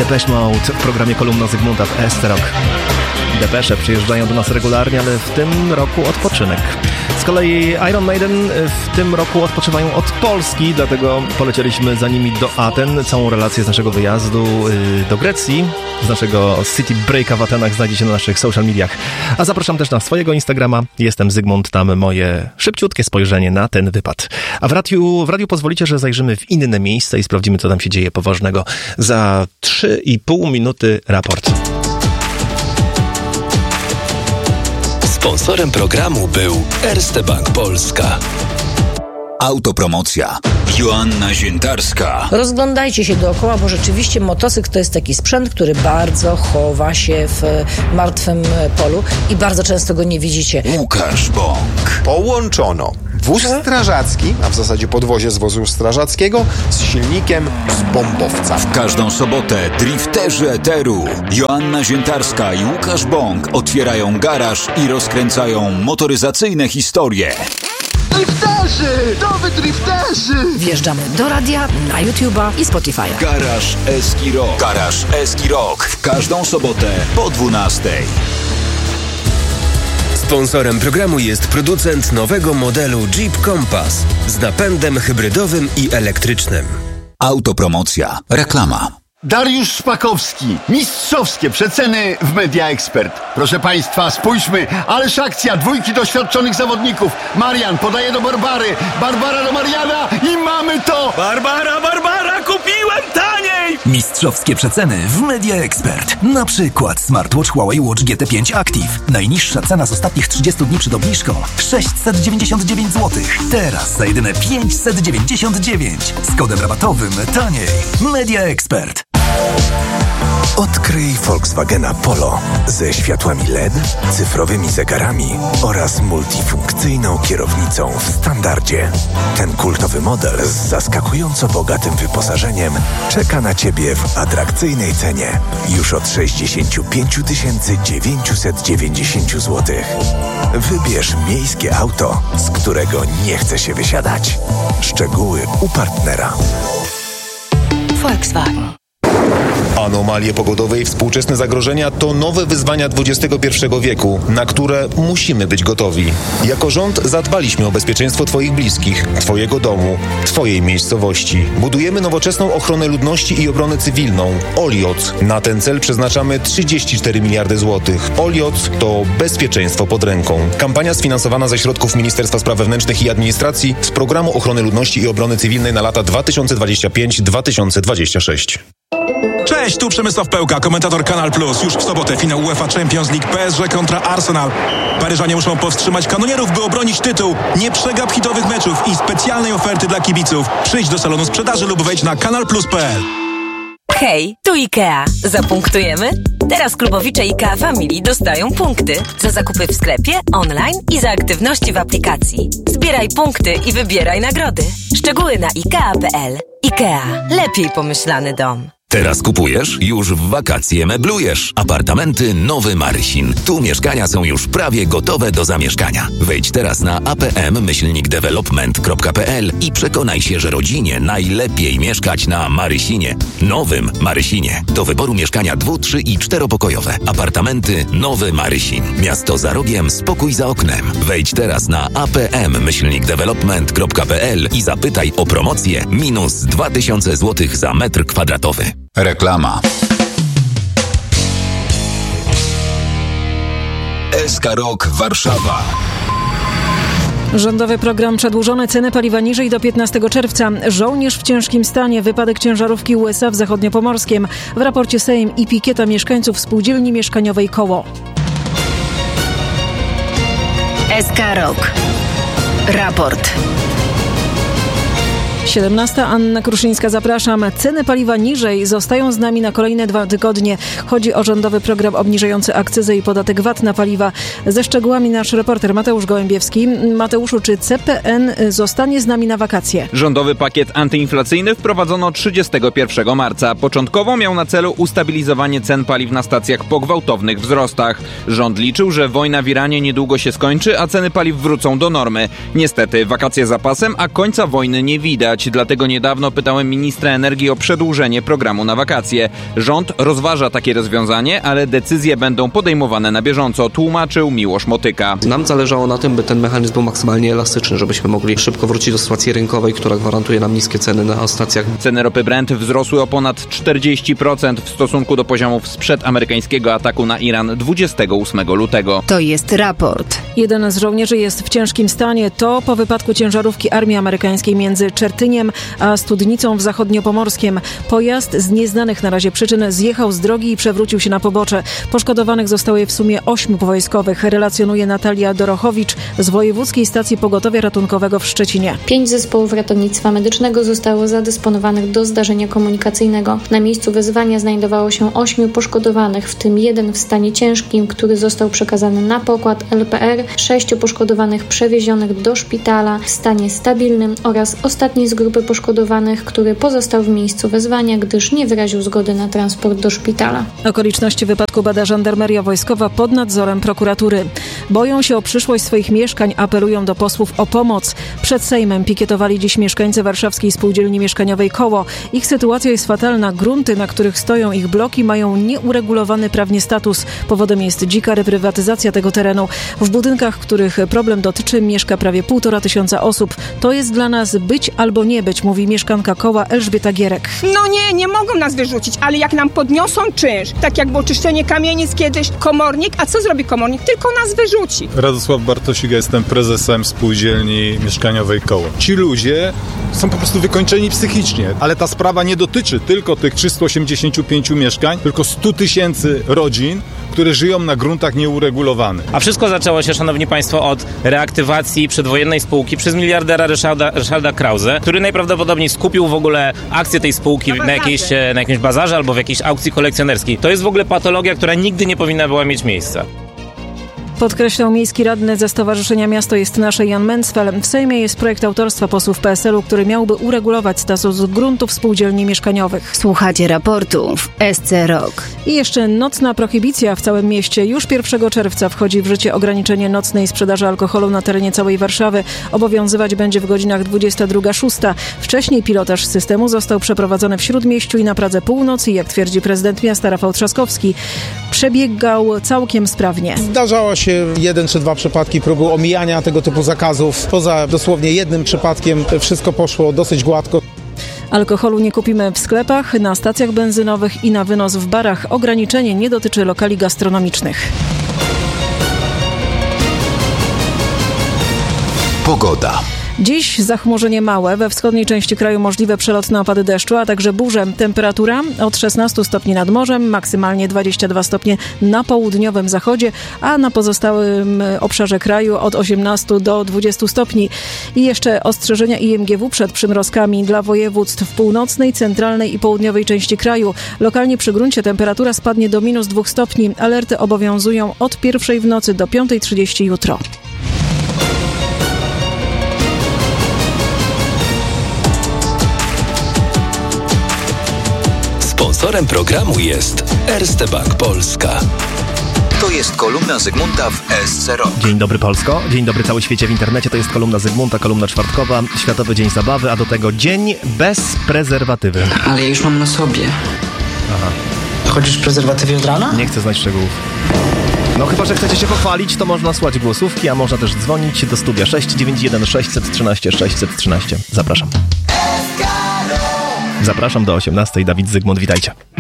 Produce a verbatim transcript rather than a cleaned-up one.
Depeche Mode w programie Kolumna Zygmunta w S-Rock. Depesze przyjeżdżają do nas regularnie, ale w tym roku odpoczynek. Z kolei Iron Maiden w tym roku odpoczywają od Polski, dlatego polecieliśmy za nimi do Aten. Całą relację z naszego wyjazdu yy, do Grecji, z naszego City Breaka w Atenach znajdziecie na naszych social mediach. A zapraszam też na swojego Instagrama. Jestem Zygmunt, tam moje szybciutkie spojrzenie na ten wypad. A w radiu, w radiu pozwolicie, że zajrzymy w inne miejsce i sprawdzimy, co tam się dzieje poważnego. Za trzy i pół minuty raport. Sponsorem programu był Erste Bank Polska. Autopromocja. Joanna Ziętarska. Rozglądajcie się dookoła, bo rzeczywiście motocykl to jest taki sprzęt, który bardzo chowa się w martwym polu i bardzo często go nie widzicie. Łukasz Bąk. Połączono wóz strażacki, a w zasadzie podwozie z wozu strażackiego, z silnikiem z bombowca. W każdą sobotę drifterzy eteru Joanna Ziętarska i Łukasz Bąk otwierają garaż i rozkręcają motoryzacyjne historie. Drifterzy! Nowy drifterzy! Wjeżdżamy do radia, na YouTube'a i Spotify'a. Garaż Eski Rock. Garaż Eski Rock. W każdą sobotę po dwunastej. Sponsorem programu jest producent nowego modelu Jeep Compass z napędem hybrydowym i elektrycznym. Autopromocja. Reklama. Dariusz Szpakowski. Mistrzowskie przeceny w Media Expert. Proszę Państwa, spójrzmy. Ależ akcja. Dwójki doświadczonych zawodników. Marian podaje do Barbary. Barbara do Mariana i mamy to! Barbara, Barbara, kupiłem taniej! Mistrzowskie przeceny w Media Expert. Na przykład smartwatch Huawei Watch G T pięć Active. Najniższa cena z ostatnich trzydziestu dni przed obniżką sześćset dziewięćdziesiąt dziewięć złotych. Teraz za jedyne pięćset dziewięćdziesiąt dziewięć. Z kodem rabatowym taniej. Media Expert. Odkryj Volkswagena Polo ze światłami L E D, cyfrowymi zegarami oraz multifunkcyjną kierownicą w standardzie. Ten kultowy model z zaskakująco bogatym wyposażeniem czeka na Ciebie w atrakcyjnej cenie już od sześćdziesiąt pięć tysięcy dziewięćset dziewięćdziesiąt złotych. Wybierz miejskie auto, z którego nie chce się wysiadać. Szczegóły u partnera. Volkswagen. Anomalie pogodowe i współczesne zagrożenia to nowe wyzwania dwudziestego pierwszego wieku, na które musimy być gotowi. Jako rząd zadbaliśmy o bezpieczeństwo Twoich bliskich, Twojego domu, Twojej miejscowości. Budujemy nowoczesną ochronę ludności i obronę cywilną. Olioc. Na ten cel przeznaczamy trzydzieści cztery miliardy złotych. Olioc to bezpieczeństwo pod ręką. Kampania sfinansowana ze środków Ministerstwa Spraw Wewnętrznych i Administracji z Programu Ochrony Ludności i Obrony Cywilnej na lata dwa tysiące dwudziesty piąty do dwa tysiące dwudziestego szóstego. Cześć, tu Przemysław Pełka, komentator Kanal Plus. Już w sobotę finał UEFA Champions League P S G kontra Arsenal. Paryżanie muszą powstrzymać kanonierów, by obronić tytuł. Nie przegap hitowych meczów i specjalnej oferty dla kibiców. Przyjdź do salonu sprzedaży lub wejdź na kanal plus kropka p l. Hej, tu IKEA. Zapunktujemy? Teraz klubowicze IKEA Family dostają punkty za zakupy w sklepie, online i za aktywności w aplikacji. Zbieraj punkty i wybieraj nagrody. Szczegóły na ikea kropka p l. IKEA. Lepiej pomyślany dom. Teraz kupujesz, już w wakacje meblujesz. Apartamenty Nowy Marysin. Tu mieszkania są już prawie gotowe do zamieszkania. Wejdź teraz na apm myślnik development kropka p l i przekonaj się, że rodzinie najlepiej mieszkać na Marysinie. Nowym Marysinie. Do wyboru mieszkania dwu, trzy i czteropokojowe. Apartamenty Nowy Marysin. Miasto za rogiem, spokój za oknem. Wejdź teraz na apm myślnik development kropka p l i zapytaj o promocję minus dwa tysiące złotych za metr kwadratowy. Reklama. S K Rock Warszawa. Rządowy program przedłużony, ceny paliwa niżej do piętnastego czerwca. Żołnierz w ciężkim stanie, wypadek ciężarówki U S A w Zachodniopomorskiem. W raporcie Sejm i pikieta mieszkańców spółdzielni mieszkaniowej Koło. S K Rock. Raport. siedemnasta. Anna Kruszyńska, zapraszam. Ceny paliwa niżej zostają z nami na kolejne dwa tygodnie. Chodzi o rządowy program obniżający akcyzę i podatek V A T na paliwa. Ze szczegółami nasz reporter Mateusz Gołębiewski. Mateuszu, czy C P N zostanie z nami na wakacje? Rządowy pakiet antyinflacyjny wprowadzono trzydziestego pierwszego marca. Początkowo miał na celu ustabilizowanie cen paliw na stacjach po gwałtownych wzrostach. Rząd liczył, że wojna w Iranie niedługo się skończy, a ceny paliw wrócą do normy. Niestety wakacje za pasem, a końca wojny nie widać. wybrać. Dlatego niedawno pytałem ministra energii o przedłużenie programu na wakacje. Rząd rozważa takie rozwiązanie, ale decyzje będą podejmowane na bieżąco, tłumaczył Miłosz Motyka. Nam zależało na tym, by ten mechanizm był maksymalnie elastyczny, żebyśmy mogli szybko wrócić do sytuacji rynkowej, która gwarantuje nam niskie ceny na stacjach. Ceny ropy Brent wzrosły o ponad czterdzieści procent w stosunku do poziomów sprzed amerykańskiego ataku na Iran dwudziestego ósmego lutego. To jest raport. Jeden z żołnierzy jest w ciężkim stanie. To po wypadku ciężarówki armii amerykańskiej między Czertyniem a Studnicą w Zachodniopomorskiem. Pojazd z nieznanych na razie przyczyn zjechał z drogi i przewrócił się na pobocze. Poszkodowanych zostało w sumie ośmiu wojskowych, relacjonuje Natalia Dorochowicz z Wojewódzkiej Stacji Pogotowia Ratunkowego w Szczecinie. Pięć zespołów ratownictwa medycznego zostało zadysponowanych do zdarzenia komunikacyjnego. Na miejscu wezwania znajdowało się ośmiu poszkodowanych, w tym jeden w stanie ciężkim, który został przekazany na pokład L P R, sześciu poszkodowanych przewiezionych do szpitala w stanie stabilnym oraz ostatni z grupy poszkodowanych, który pozostał w miejscu wezwania, gdyż nie wyraził zgody na transport do szpitala. Okoliczności wypadku bada żandarmeria wojskowa pod nadzorem prokuratury. Boją się o przyszłość swoich mieszkań, apelują do posłów o pomoc. Przed Sejmem pikietowali dziś mieszkańcy warszawskiej spółdzielni mieszkaniowej Koło. Ich sytuacja jest fatalna. Grunty, na których stoją ich bloki, mają nieuregulowany prawnie status. Powodem jest dzika reprywatyzacja tego terenu. W budynkach, których problem dotyczy, mieszka prawie półtora tysiąca osób. To jest dla nas być albo nie być, mówi mieszkanka Koła Elżbieta Gierek. No nie, nie mogą nas wyrzucić, ale jak nam podniosą czynsz, tak jak było czyszczenie kamienic kiedyś, komornik, a co zrobi komornik? Tylko nas wyrzuci. Radosław Bartosik, jestem prezesem spółdzielni mieszkaniowej Koło. Ci ludzie są po prostu wykończeni psychicznie, ale ta sprawa nie dotyczy tylko tych trzystu osiemdziesięciu pięciu mieszkań, tylko stu tysięcy rodzin, które żyją na gruntach nieuregulowanych. A wszystko zaczęło się, szanowni państwo, od reaktywacji przedwojennej spółki przez miliardera Ryszarda, Ryszarda Krause, który najprawdopodobniej skupił w ogóle akcje tej spółki na, jakiejś, na jakimś bazarze albo w jakiejś aukcji kolekcjonerskiej. To jest w ogóle patologia, która nigdy nie powinna była mieć miejsca. Podkreślał miejski radny ze Stowarzyszenia Miasto jest Nasze Jan Mencfel. W Sejmie jest projekt autorstwa posłów P S L-u, który miałby uregulować status gruntów spółdzielni mieszkaniowych. Słuchacie raportu w S C Rok. I jeszcze nocna prohibicja w całym mieście. Już pierwszego czerwca wchodzi w życie ograniczenie nocnej sprzedaży alkoholu na terenie całej Warszawy. Obowiązywać będzie w godzinach dwudziesta druga szósta. Wcześniej pilotaż systemu został przeprowadzony w Śródmieściu i na Pradze Północ i, jak twierdzi prezydent miasta Rafał Trzaskowski, przebiegał całkiem sprawnie. Zdarzało się jeden czy dwa przypadki próby omijania tego typu zakazów. Poza dosłownie jednym przypadkiem wszystko poszło dosyć gładko. Alkoholu nie kupimy w sklepach, na stacjach benzynowych i na wynos w barach. Ograniczenie nie dotyczy lokali gastronomicznych. Pogoda. Dziś zachmurzenie małe, we wschodniej części kraju możliwe przelotne opady deszczu, a także burze. Temperatura od szesnastu stopni nad morzem, maksymalnie dwadzieścia dwa stopnie na południowym zachodzie, a na pozostałym obszarze kraju od osiemnastu do dwudziestu stopni. I jeszcze ostrzeżenia I M G W przed przymrozkami dla województw północnej, centralnej i południowej części kraju. Lokalnie przy gruncie temperatura spadnie do minus dwóch stopni. Alerty obowiązują od pierwszej w nocy do piątej trzydzieści jutro. Sponsorem programu jest Erste Bank Polska. To jest kolumna Zygmunta w S C Rok. Dzień dobry Polsko, dzień dobry cały świecie w internecie. To jest kolumna Zygmunta, kolumna czwartkowa, Światowy Dzień Zabawy, a do tego dzień bez prezerwatywy. Ale ja już mam na sobie. Aha. Chodzisz w prezerwatywie od rana? Nie chcę znać szczegółów. No chyba, że chcecie się pochwalić, to można słać głosówki, a można też dzwonić do studia sześć dziewięć jeden sześć jeden trzy sześć jeden trzy. Zapraszam. Zapraszam do osiemnastej. Dawid Zygmunt, witajcie.